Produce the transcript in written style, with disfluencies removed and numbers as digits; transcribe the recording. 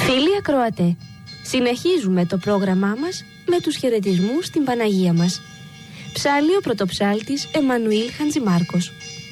Φίλοι ακροατέ, συνεχίζουμε το πρόγραμμά μας με τους χαιρετισμούς στην Παναγία μας. Ψάλλει ο πρωτοψάλτης Εμμανουήλ Χαντζημάρκος.